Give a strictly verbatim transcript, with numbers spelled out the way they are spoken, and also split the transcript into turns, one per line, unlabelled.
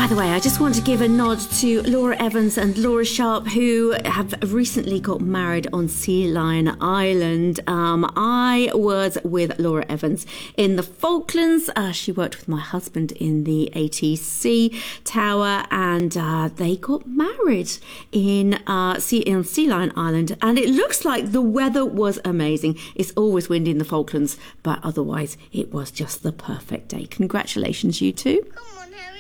the way, I just want to give a nod to Laura Evans and Laura Sharp, who have recently got married on Sea Lion Island. Um, I was with Laura Evans in the Falklands. Uh, she worked with my husband in the A T C Tower, and uh, they got married in, uh, sea, in Sea Lion Island. And it looks like the weather was amazing. It's always windy in the Falklands, but otherwise it was just the perfect day. Congratulations, you two.
Come on, Harry.